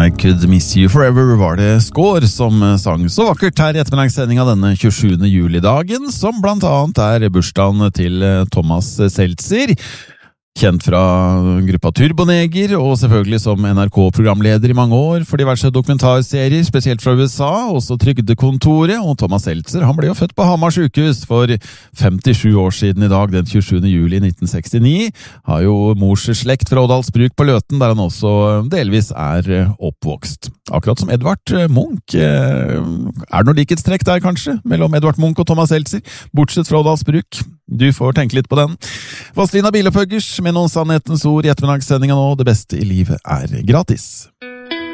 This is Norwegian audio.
I Could Miss You Forever var det Skår som sang så vakkert her I ettermiddagssendinga denne 27. juli-dagen, som blant annet bursdagen til Thomas Seltzer, kjent fra gruppa Turboneger, og selvfølgelig som NRK-programleder I mange år for diverse dokumentarserier, spesielt fra USA, også Trygdekontoret, og Thomas Seltzer, han ble jo født på Hamar sykehus for 57 år siden I dag, den 27. juli 1969, har jo mors slekt fra Ådalsbruk på Løten, der han også delvis oppvokst. Akkurat som Edvard Munch, det noe likhetstrekk der kanskje, mellom Edvard Munch og Thomas Seltzer, bortsett fra Ådalsbruk. Du får tenke litt på den. Vazelina Bilopphøggers med noen sannhetens ord I ettermiddagssendinga nå. Det beste I livet gratis.